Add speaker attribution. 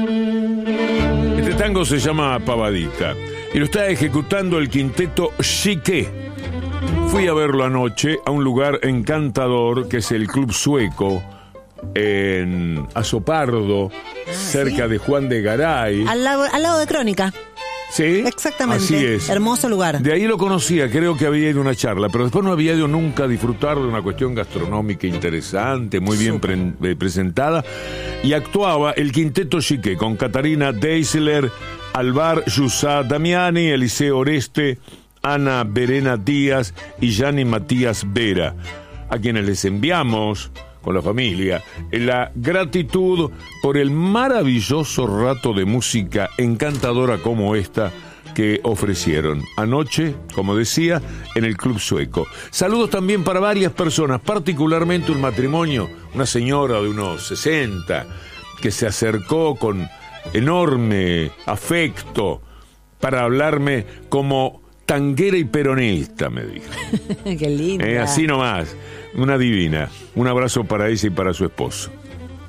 Speaker 1: Este tango se llama Pavadita y lo está ejecutando el quinteto Chiqué. Fui a verlo anoche a un lugar encantador que es el Club Sueco en Azopardo, cerca de Juan de Garay.
Speaker 2: Al lado de Crónica.
Speaker 1: ¿Sí?
Speaker 2: Exactamente.
Speaker 1: Así es.
Speaker 2: Hermoso lugar.
Speaker 1: De ahí lo conocía, creo que había ido a una charla, pero después no había ido nunca a disfrutar de una cuestión gastronómica interesante, muy bien presentada. Y actuaba el quinteto Chiqué con Catarina Deisler, Alvar Yusá Damiani, Eliseo Oreste, Ana Verena Díaz y Gianni Matías Vera, a quienes les enviamos con la familia la gratitud por el maravilloso rato de música encantadora como esta que ofrecieron anoche, como decía, en el Club Sueco. Saludos también para varias personas, particularmente un matrimonio, una señora de unos 60 que se acercó con enorme afecto para hablarme como tanguera y peronista, me dijo.
Speaker 2: Qué lindo.
Speaker 1: Así nomás. Una divina. Un abrazo para ella y para su esposo.